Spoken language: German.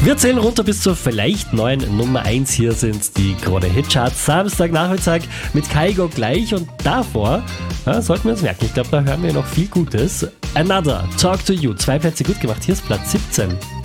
Wir zählen runter bis zur vielleicht neuen Nummer 1. Hier sind die Krone Hitcharts. Samstagnachmittag mit Kaigo gleich und davor sollten wir uns merken. Ich glaube, da hören wir noch viel Gutes. Another, Talk to You. 2 Plätze gut gemacht. Hier ist Platz 17.